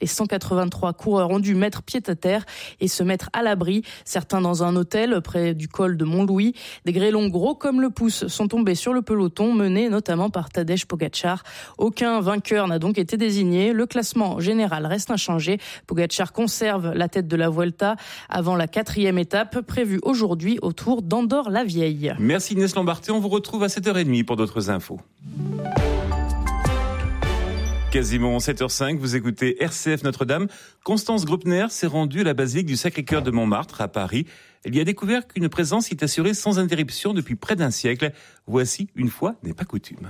Les 183 coureurs ont dû mettre pied à terre et se mettre à l'abri. Certains dans un hôtel près du col de Mont-Louis. Des grêlons gros comme le pouce sont tombés sur le peloton, mené notamment par Tadej Pogačar. Aucun vainqueur n'a donc été désigné. Le classement général reste inchangé. Pogačar conserve la tête de la Vuelta avant la 4e étape prévue aujourd'hui autour d'Andorre-la-Vieille. Merci Inès Lambarté, on vous retrouve à 7h30 pour d'autres infos. Quasiment 7h05, vous écoutez RCF Notre-Dame. Constance Gruppner s'est rendue à la basilique du Sacré-Cœur de Montmartre à Paris. Elle y a découvert qu'une présence est assurée sans interruption depuis près d'un siècle. Voici Une fois n'est pas coutume.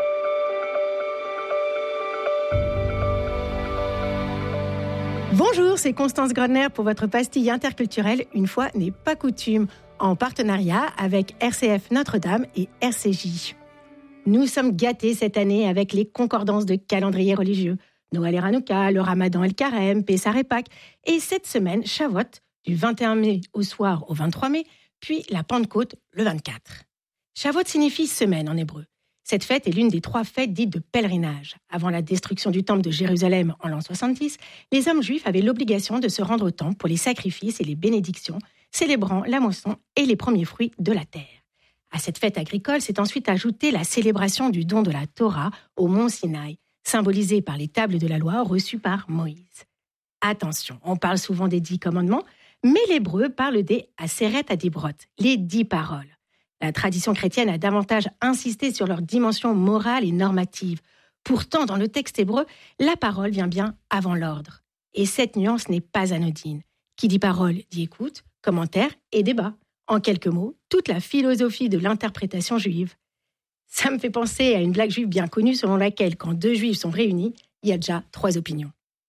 Bonjour, c'est Constance Gruppner pour votre pastille interculturelle Une fois n'est pas coutume, en partenariat avec RCF Notre-Dame et RCJ. Nous sommes gâtés cette année avec les concordances de calendrier religieux. Noël et Hanouka, le Ramadan et le Carême, Pessah et Pâques. Et cette semaine, Shavuot, du 21 mai au soir au 23 mai, puis la Pentecôte le 24. Shavuot signifie semaine en hébreu. Cette fête est l'une des 3 fêtes dites de pèlerinage. Avant la destruction du temple de Jérusalem en l'an 70, les hommes juifs avaient l'obligation de se rendre au temple pour les sacrifices et les bénédictions, célébrant la moisson et les premiers fruits de la terre. À cette fête agricole s'est ensuite ajoutée la célébration du don de la Torah au mont Sinaï, symbolisée par les tables de la loi reçues par Moïse. Attention, on parle souvent des 10 commandements, mais l'hébreu parle des Aseret Adibrot, les 10 paroles. La tradition chrétienne a davantage insisté sur leur dimension morale et normative. Pourtant, dans le texte hébreu, la parole vient bien avant l'ordre. Et cette nuance n'est pas anodine. Qui dit parole dit écoute, commentaire et débat. En quelques mots, toute la philosophie de l'interprétation juive. Ça me fait penser à une blague juive bien connue selon laquelle, quand 2 juifs sont réunis, il y a déjà 3 opinions.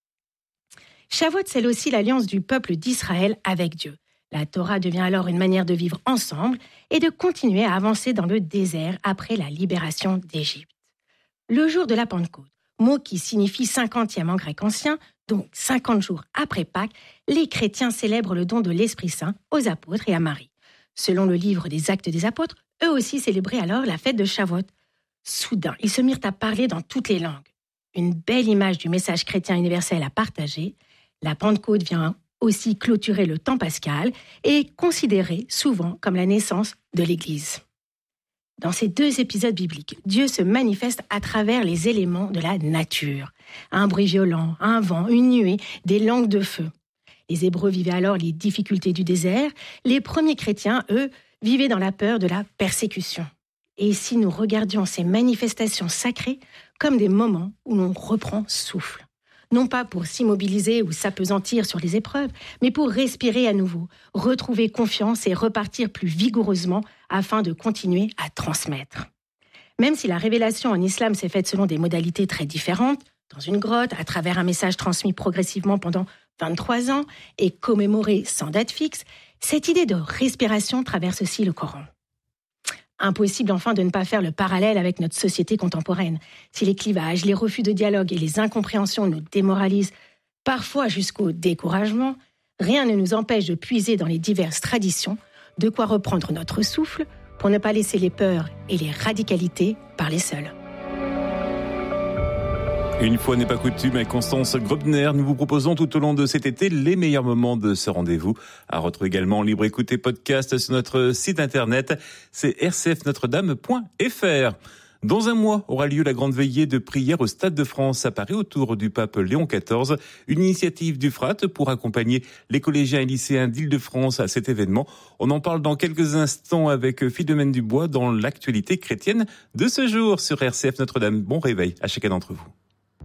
Shavuot scelle aussi l'alliance du peuple d'Israël avec Dieu. La Torah devient alors une manière de vivre ensemble et de continuer à avancer dans le désert après la libération d'Égypte. Le jour de la Pentecôte, mot qui signifie 50e en grec ancien, donc 50 jours après Pâques, les chrétiens célèbrent le don de l'Esprit Saint aux apôtres et à Marie. Selon le livre des Actes des Apôtres, eux aussi célébraient alors la fête de Shavuot. Soudain, ils se mirent à parler dans toutes les langues. Une belle image du message chrétien universel à partager. La Pentecôte vient aussi clôturer le temps pascal et est considérée souvent comme la naissance de l'Église. Dans ces 2 épisodes bibliques, Dieu se manifeste à travers les éléments de la nature. Un bruit violent, un vent, une nuée, des langues de feu. Les Hébreux vivaient alors les difficultés du désert. Les premiers chrétiens, eux, vivaient dans la peur de la persécution. Et si nous regardions ces manifestations sacrées comme des moments où l'on reprend souffle, non pas pour s'immobiliser ou s'appesantir sur les épreuves, mais pour respirer à nouveau, retrouver confiance et repartir plus vigoureusement afin de continuer à transmettre. Même si la révélation en islam s'est faite selon des modalités très différentes, dans une grotte, à travers un message transmis progressivement pendant 23 ans et commémoré sans date fixe, cette idée de respiration traverse aussi le Coran. Impossible enfin de ne pas faire le parallèle avec notre société contemporaine. Si les clivages, les refus de dialogue et les incompréhensions nous démoralisent, parfois jusqu'au découragement, rien ne nous empêche de puiser dans les diverses traditions, de quoi reprendre notre souffle pour ne pas laisser les peurs et les radicalités parler seules. Une fois n'est pas coutume, avec Constance Gruppner, nous vous proposons tout au long de cet été les meilleurs moments de ce rendez-vous. À retrouver également en libre écoute et podcast sur notre site internet, c'est rcfnotredame.fr. Dans un mois aura lieu la grande veillée de prière au Stade de France à Paris autour du pape Léon XIV, une initiative du FRAT pour accompagner les collégiens et lycéens d'Île-de-France à cet événement. On en parle dans quelques instants avec Philomène Dubois dans l'actualité chrétienne de ce jour sur RCF Notre-Dame. Bon réveil à chacun d'entre vous.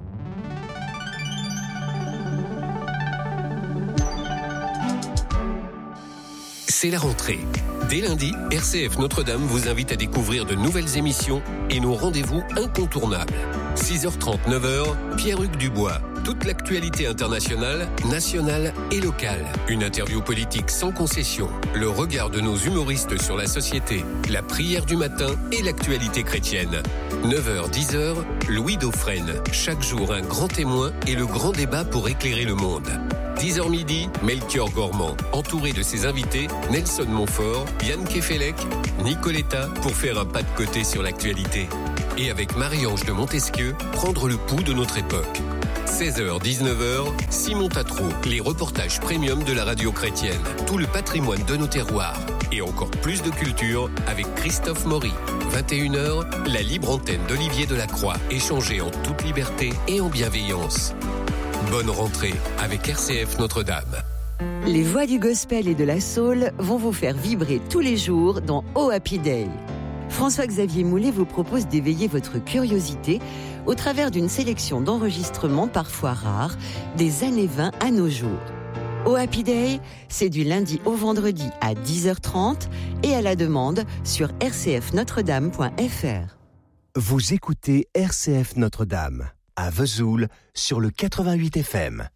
C'est la rentrée. Dès lundi, RCF Notre-Dame vous invite à découvrir de nouvelles émissions et nos rendez-vous incontournables. 6h30, 9h, Pierre-Hugues Dubois. Toute l'actualité internationale, nationale et locale. Une interview politique sans concession. Le regard de nos humoristes sur la société. La prière du matin et l'actualité chrétienne. 9h, 10h, Louis Dauphren. Chaque jour, un grand témoin et le grand débat pour éclairer le monde. 10h midi, Melchior Gormand, entouré de ses invités, Nelson Montfort, Yann Kefelec, Nicoletta, pour faire un pas de côté sur l'actualité. Et avec Marie-Ange de Montesquieu, prendre le pouls de notre époque. 16h-19h, Simon Tatro, les reportages premium de la radio chrétienne. Tout le patrimoine de nos terroirs. Et encore plus de culture avec Christophe Maury. 21h, la libre antenne d'Olivier Delacroix. Échangée en toute liberté et en bienveillance. Bonne rentrée avec RCF Notre-Dame. Les voix du gospel et de la soul vont vous faire vibrer tous les jours dans Oh Happy Day. François-Xavier Moulet vous propose d'éveiller votre curiosité au travers d'une sélection d'enregistrements parfois rares des années 20 à nos jours. Oh Happy Day, c'est du lundi au vendredi à 10h30 et à la demande sur rcfnotredame.fr. Vous écoutez RCF Notre-Dame à Vesoul sur le 88 FM.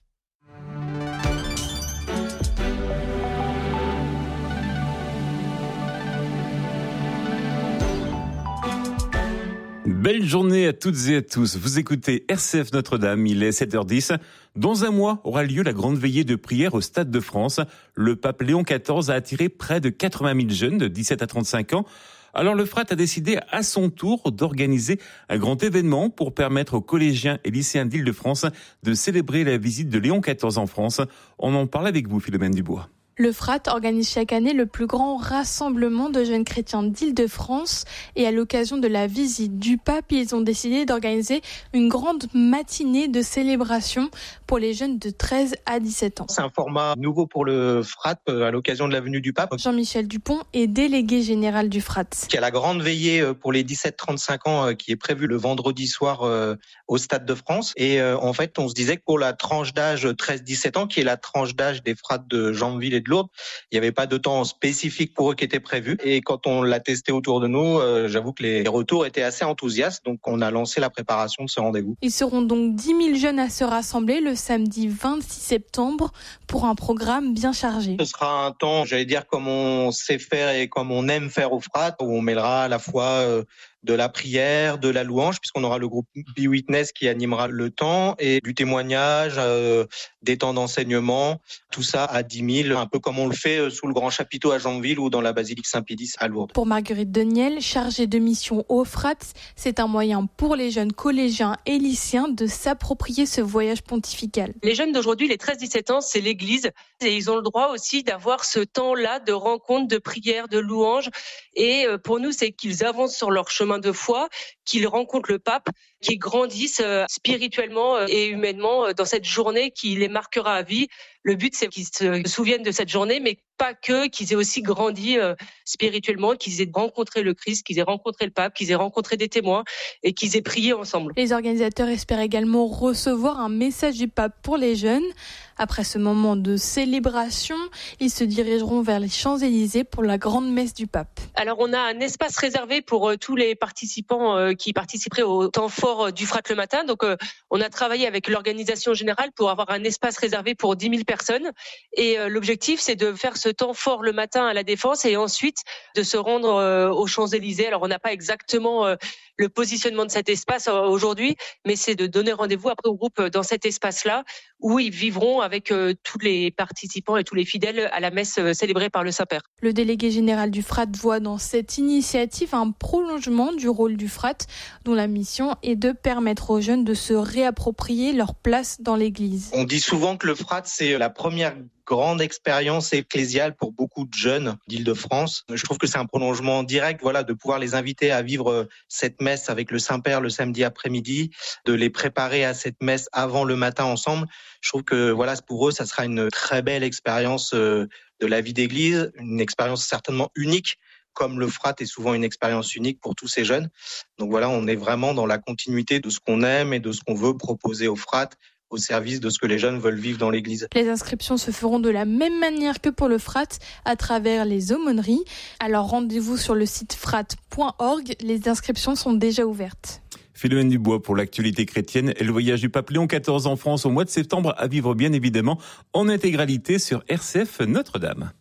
Belle journée à toutes et à tous. Vous écoutez RCF Notre-Dame, il est 7h10. Dans un mois aura lieu la grande veillée de prière au Stade de France. Le pape Léon XIV a attiré près de 80 000 jeunes de 17 à 35 ans. Alors le FRAT a décidé à son tour d'organiser un grand événement pour permettre aux collégiens et lycéens d'Île-de-France de célébrer la visite de Léon XIV en France. On en parle avec vous, Philomène Dubois. Le FRAT organise chaque année le plus grand rassemblement de jeunes chrétiens d'Île-de-France et à l'occasion de la visite du pape, ils ont décidé d'organiser une grande matinée de célébration pour les jeunes de 13 à 17 ans. C'est un format nouveau pour le FRAT à l'occasion de la venue du pape. Jean-Michel Dupont est délégué général du FRAT. Il y a la grande veillée pour les 17-35 ans qui est prévue le vendredi soir au Stade de France. Et en fait, on se disait que pour la tranche d'âge 13-17 ans, qui est la tranche d'âge des FRAT de Janville et de Lourdes, il n'y avait pas de temps spécifique pour eux qui était prévu. Et quand on l'a testé autour de nous, j'avoue que les retours étaient assez enthousiastes. Donc on a lancé la préparation de ce rendez-vous. Ils seront donc 10 000 jeunes à se rassembler le samedi 26 septembre pour un programme bien chargé. Ce sera un temps, j'allais dire, comme on sait faire et comme on aime faire au FRAT, où on mêlera à la fois de la prière, de la louange, puisqu'on aura le groupe Be Witness qui animera le temps, et du témoignage, des temps d'enseignement, tout ça à 10 000, un peu comme on le fait sous le grand chapiteau à Janville ou dans la basilique Saint-Pédis à Lourdes. Pour Marguerite Deniel, chargée de mission au FRAT, c'est un moyen pour les jeunes collégiens et lycéens de s'approprier ce voyage pontifical. Les jeunes d'aujourd'hui, les 13-17 ans, c'est l'Église, et ils ont le droit aussi d'avoir ce temps-là de rencontre, de prière, de louange, et pour nous, c'est qu'ils avancent sur leur chemin de foi, qu'ils rencontrent le pape, qu'ils grandissent spirituellement et humainement dans cette journée qui les marquera à vie. Le but, c'est qu'ils se souviennent de cette journée, mais pas que, qu'ils aient aussi grandi spirituellement, qu'ils aient rencontré le Christ, qu'ils aient rencontré le pape, qu'ils aient rencontré des témoins et qu'ils aient prié ensemble. Les organisateurs espèrent également recevoir un message du pape pour les jeunes. Après ce moment de célébration, ils se dirigeront vers les Champs-Élysées pour la grande messe du pape. Alors on a un espace réservé pour tous les participants qui participeraient au temps fort du FRAT le matin. Donc on a travaillé avec l'organisation générale pour avoir un espace réservé pour 10 000 personnes. Et l'objectif, c'est de faire ce temps fort le matin à la Défense et ensuite de se rendre aux Champs-Élysées. Alors on n'a pas exactement le positionnement de cet espace aujourd'hui, mais c'est de donner rendez-vous après au groupe dans cet espace-là où ils vivront avec tous les participants et tous les fidèles à la messe célébrée par le Saint-Père. Le délégué général du FRAT voit dans cette initiative un prolongement du rôle du FRAT, dont la mission est de permettre aux jeunes de se réapproprier leur place dans l'Église. On dit souvent que le FRAT, c'est la première grande expérience ecclésiale pour beaucoup de jeunes d'Île-de-France. Je trouve que c'est un prolongement direct, de pouvoir les inviter à vivre cette messe avec le Saint-Père le samedi après-midi, de les préparer à cette messe avant le matin ensemble. Je trouve que pour eux, ça sera une très belle expérience de la vie d'église, une expérience certainement unique, comme le FRAT est souvent une expérience unique pour tous ces jeunes. Donc on est vraiment dans la continuité de ce qu'on aime et de ce qu'on veut proposer au FRAT, au service de ce que les jeunes veulent vivre dans l'Église. Les inscriptions se feront de la même manière que pour le FRAT, à travers les aumôneries. Alors rendez-vous sur le site frat.org, les inscriptions sont déjà ouvertes. Philomène Dubois pour l'actualité chrétienne et le voyage du pape Léon XIV en France au mois de septembre à vivre bien évidemment en intégralité sur RCF Notre-Dame.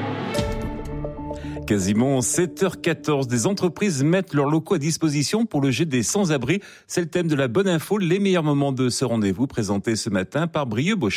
Quasiment 7h14, des entreprises mettent leurs locaux à disposition pour loger des sans-abri. C'est le thème de la bonne info, les meilleurs moments de ce rendez-vous présenté ce matin par Brieux Bauchet.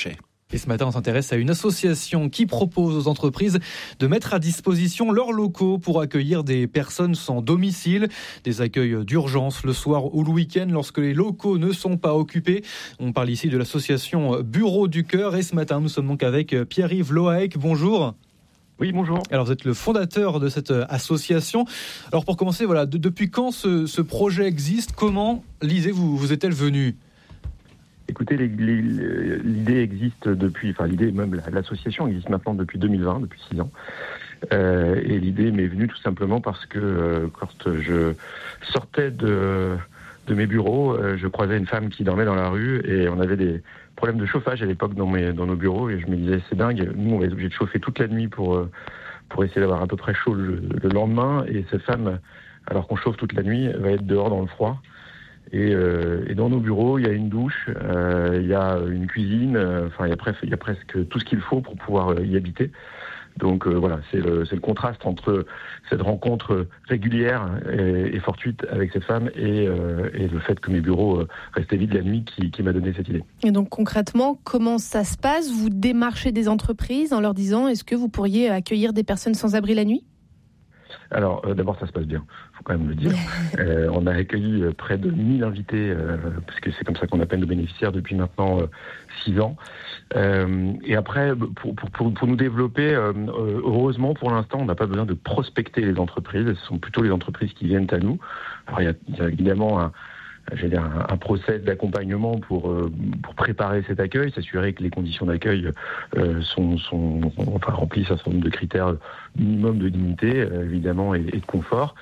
Et ce matin, on s'intéresse à une association qui propose aux entreprises de mettre à disposition leurs locaux pour accueillir des personnes sans domicile, des accueils d'urgence le soir ou le week-end lorsque les locaux ne sont pas occupés. On parle ici de l'association Bureau du Cœur et ce matin, nous sommes donc avec Pierre-Yves Loaec. Bonjour. Oui, bonjour. Alors, vous êtes le fondateur de cette association. Alors, pour commencer, voilà, depuis quand ce projet existe ? Comment, l'idée vous est-elle venue ? Écoutez, l'idée existe depuis, l'association existe maintenant depuis 2020, depuis 6 ans. Et l'idée m'est venue tout simplement parce que quand je sortais de mes bureaux, je croisais une femme qui dormait dans la rue et on avait des problèmes de chauffage à l'époque dans nos bureaux et je me disais c'est dingue, nous on va être obligé de chauffer toute la nuit pour essayer d'avoir à peu près chaud le lendemain et cette femme, alors qu'on chauffe toute la nuit, va être dehors dans le froid. Et dans nos bureaux, il y a une douche, il y a une cuisine, il y a presque tout ce qu'il faut pour pouvoir y habiter. Donc voilà, c'est le contraste entre cette rencontre régulière et fortuite avec cette femme et le fait que mes bureaux restaient vides la nuit qui m'a donné cette idée. Et donc concrètement, comment ça se passe ? Vous démarchez des entreprises en leur disant est-ce que vous pourriez accueillir des personnes sans abri la nuit ? Alors, d'abord, ça se passe bien, il faut quand même le dire. On a accueilli près de 1000 invités, parce que c'est comme ça qu'on appelle nos bénéficiaires depuis maintenant 6 ans. Et après, pour nous développer, heureusement, pour l'instant, on n'a pas besoin de prospecter les entreprises. Ce sont plutôt les entreprises qui viennent à nous. Alors, il y a évidemment un process d'accompagnement pour préparer cet accueil, s'assurer que les conditions d'accueil remplissent un certain nombre de critères minimum de dignité, évidemment, et de confort.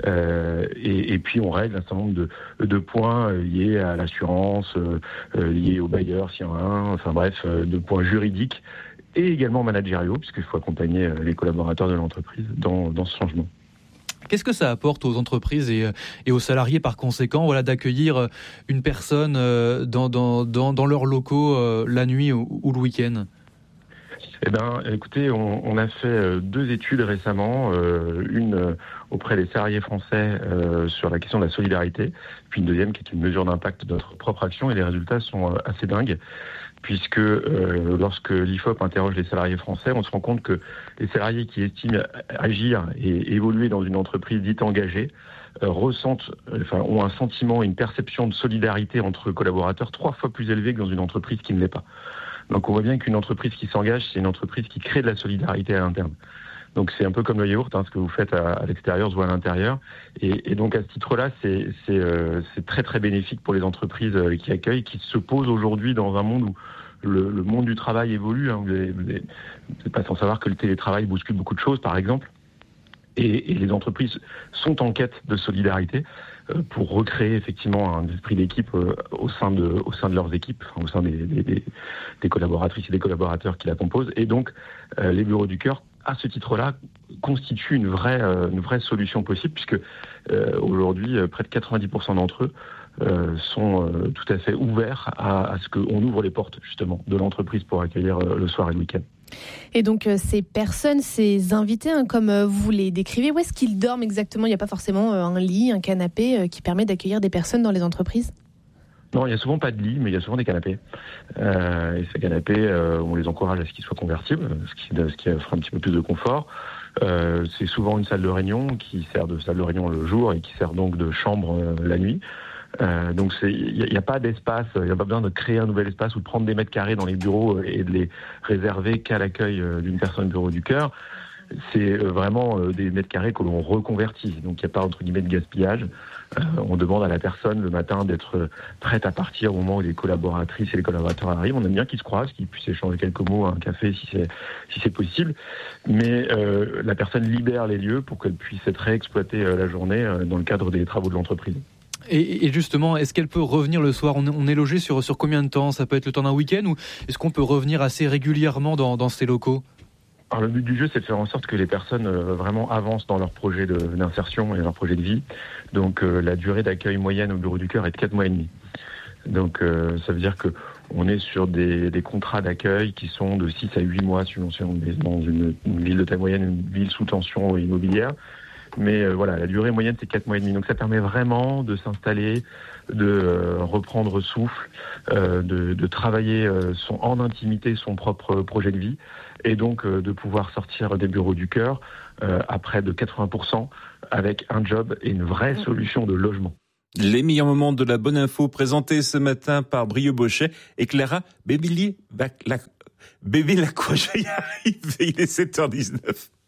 Et puis on règle un certain nombre de points liés à l'assurance, liés au bailleur s'il y en a un, de points juridiques et également managériaux, puisqu'il faut accompagner les collaborateurs de l'entreprise dans ce changement. Qu'est-ce que ça apporte aux entreprises et aux salariés par conséquent, d'accueillir une personne dans leurs locaux la nuit ou le week-end ? Eh bien, écoutez, on a fait 2 études récemment, une auprès des salariés français sur la question de la solidarité, puis une deuxième qui est une mesure d'impact de notre propre action, et les résultats sont assez dingues, puisque lorsque l'IFOP interroge les salariés français, on se rend compte que les salariés qui estiment agir et évoluer dans une entreprise dite engagée ont un sentiment et une perception de solidarité entre collaborateurs 3 fois plus élevé que dans une entreprise qui ne l'est pas. Donc on voit bien qu'une entreprise qui s'engage, c'est une entreprise qui crée de la solidarité à l'interne. Donc c'est un peu comme le yaourt, ce que vous faites à l'extérieur se voit à l'intérieur. Et donc à ce titre-là, c'est très très bénéfique pour les entreprises qui accueillent, qui se posent aujourd'hui dans un monde où le monde du travail évolue. Vous n'êtes pas sans savoir que le télétravail bouscule beaucoup de choses, par exemple. Et les entreprises sont en quête de solidarité pour recréer effectivement un esprit d'équipe au sein de leurs équipes, au sein des collaboratrices et des collaborateurs qui la composent. Et donc, les bureaux du cœur, à ce titre-là, constituent une vraie solution possible, puisque aujourd'hui, près de 90% d'entre eux sont tout à fait ouverts à ce qu'on ouvre les portes, justement, de l'entreprise pour accueillir le soir et le week-end. Et donc ces personnes, ces invités, comme vous les décrivez, où est-ce qu'ils dorment exactement ? Il n'y a pas forcément un lit, un canapé qui permet d'accueillir des personnes dans les entreprises ? Non, il n'y a souvent pas de lit, mais il y a souvent des canapés. Et ces canapés, on les encourage à ce qu'ils soient convertibles, ce qui offre un petit peu plus de confort. C'est souvent une salle de réunion qui sert de salle de réunion le jour et qui sert donc de chambre la nuit. Donc il n'y a pas d'espace, il n'y a pas besoin de créer un nouvel espace ou de prendre des mètres carrés dans les bureaux et de les réserver qu'à l'accueil d'une personne bureau du cœur. C'est vraiment des mètres carrés que l'on reconvertit. Donc il n'y a pas entre guillemets de gaspillage. On demande à la personne le matin d'être prête à partir au moment où les collaboratrices et les collaborateurs arrivent. On aime bien qu'ils se croisent, qu'ils puissent échanger quelques mots à un café si c'est possible. Mais la personne libère les lieux pour qu'elle puisse être réexploitée la journée dans le cadre des travaux de l'entreprise. Et justement, est-ce qu'elle peut revenir le soir ? On est logé sur combien de temps ? Ça peut être le temps d'un week-end ou est-ce qu'on peut revenir assez régulièrement dans ces locaux ? Alors le but du jeu, c'est de faire en sorte que les personnes vraiment avancent dans leur projet d'insertion et leur projet de vie. Donc la durée d'accueil moyenne au bureau du cœur est de 4 mois et demi. Donc ça veut dire qu'on est sur des contrats d'accueil qui sont de 6 à 8 mois, suivant dans une ville de taille moyenne, une ville sous tension immobilière. Mais voilà, la durée moyenne, c'est 4 mois et demi. Donc ça permet vraiment de s'installer, de reprendre souffle, de travailler en intimité son propre projet de vie, et donc de pouvoir sortir des bureaux du cœur à près de 80% avec un job et une vraie solution de logement. Les meilleurs moments de la bonne info présentés ce matin par Brieux Bochet et Clara Bévillier. Bébé la quoi, je vais y arriver, il est 7h19.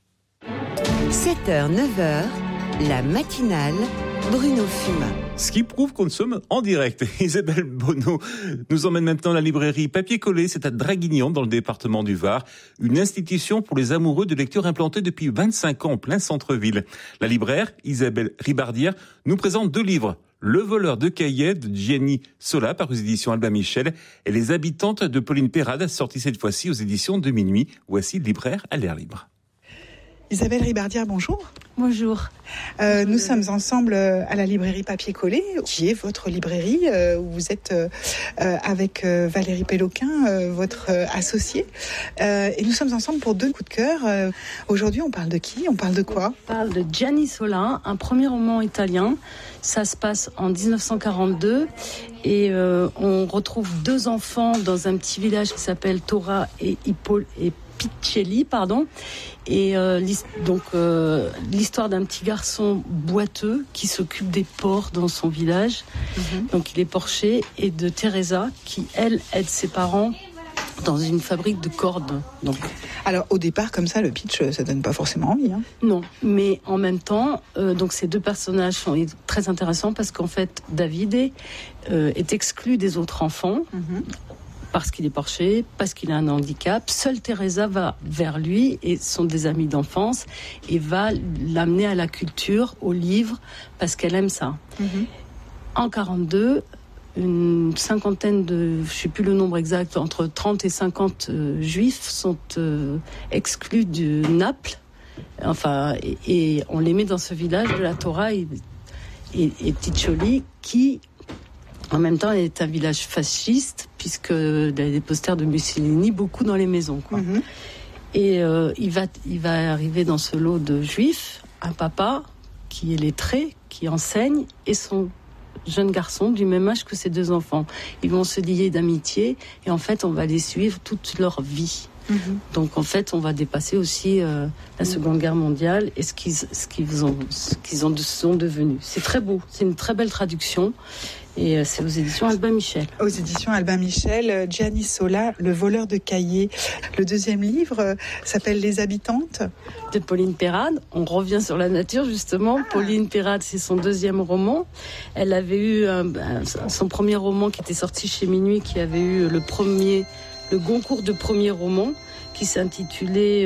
7h, 9h, la matinale, Bruno Fumat. Ce qui prouve qu'on sommes en direct. Isabelle Bonneau nous emmène maintenant à la librairie Papier Collé. C'est à Draguignan, dans le département du Var. Une institution pour les amoureux de lecture implantée depuis 25 ans en plein centre-ville. La libraire, Isabelle Ribardière, nous présente 2 livres. Le voleur de cahiers de Gianni Sola, par aux éditions Albin Michel, et Les habitantes de Pauline Perrade, sorti cette fois-ci aux éditions de Minuit. Voici le libraire à l'air libre. Isabelle Ribardière, bonjour. Bonjour. Nous sommes ensemble à la librairie Papier Collé, qui est votre librairie, où vous êtes avec Valérie Péloquin, votre associée. Et nous sommes ensemble pour 2 coups de cœur. Aujourd'hui, on parle de qui ? On parle de quoi ? On parle de Gianni Sola, un premier roman italien. Ça se passe en 1942 et on retrouve 2 enfants dans un petit village qui s'appelle Tora et Piccelli, et l'histoire d'un petit garçon boiteux qui s'occupe des porcs dans son village, donc il est porcher, et de Teresa qui elle aide ses parents dans une fabrique de cordes. Donc. Alors au départ, comme ça, le pitch, ça donne pas forcément envie. Non, mais en même temps, donc ces 2 personnages sont très intéressants parce qu'en fait, Davide est exclu des autres enfants. Parce qu'il est porché, parce qu'il a un handicap. Seule Teresa va vers lui et sont des amis d'enfance et va l'amener à la culture, au livre, parce qu'elle aime ça. En 42, une cinquantaine de, je ne sais plus le nombre exact, entre 30 et 50 juifs sont exclus de Naples. Enfin, et on les met dans ce village de la Tora et Ticcioli qui... En même temps, il est un village fasciste, puisque il y a des posters de Mussolini beaucoup dans les maisons. Et il va arriver dans ce lot de juifs, un papa qui est lettré, qui enseigne, et son jeune garçon du même âge que ses 2 enfants. Ils vont se lier d'amitié, et en fait, on va les suivre toute leur vie. Donc en fait, on va dépasser aussi la Seconde Guerre mondiale et ce qu'ils sont devenus. C'est très beau, c'est une très belle traduction. Et c'est aux éditions Albin Michel. Aux éditions Albin Michel, Gianni Sola, Le voleur de cahiers. Le 2e livre s'appelle Les habitantes. De Pauline Perrade. On revient sur la nature, justement. Pauline Perrade, c'est son 2e roman. Elle avait eu son premier roman qui était sorti chez Minuit, qui avait eu le Goncourt de premier roman, qui s'intitulait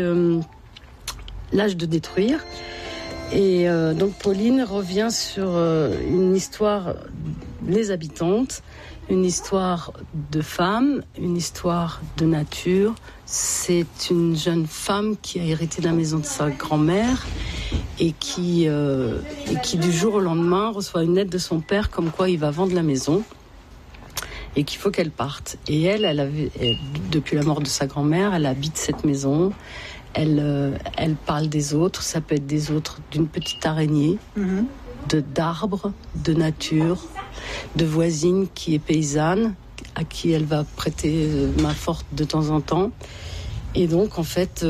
L'âge de détruire. Et donc Pauline revient sur une histoire, Les habitantes, une histoire de femme, une histoire de nature. C'est une jeune femme qui a hérité de la maison de sa grand-mère et qui du jour au lendemain reçoit une lettre de son père comme quoi il va vendre la maison et qu'il faut qu'elle parte. Et elle depuis la mort de sa grand-mère, elle habite cette maison. Elle parle des autres, ça peut être des autres, d'une petite araignée, d'arbres, de nature, de voisine qui est paysanne, à qui elle va prêter main forte de temps en temps. Et donc, en fait,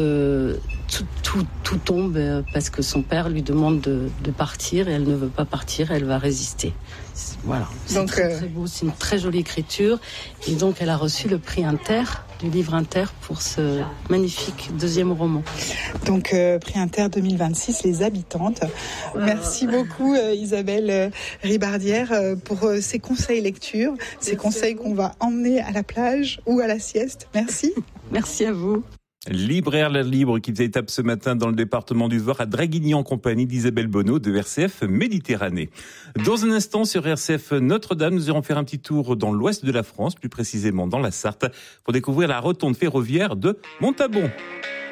tout tombe parce que son père lui demande de partir et elle ne veut pas partir, elle va résister. Voilà, c'est donc, très beau, c'est une très jolie écriture. Et donc, elle a reçu le prix Inter, du livre Inter, pour ce magnifique 2e roman. Donc, prix Inter 2026, Les habitantes. Merci beaucoup, Isabelle Ribardière, pour ces conseils lecture, ces conseils qu'on va emmener à la plage ou à la sieste. Merci. Merci à vous. Libraire La Libre qui faisait étape ce matin dans le département du Var à Draguignan en compagnie d'Isabelle Bonneau de RCF Méditerranée. Dans un instant sur RCF Notre-Dame, nous irons faire un petit tour dans l'ouest de la France, plus précisément dans la Sarthe, pour découvrir la rotonde ferroviaire de Montabon.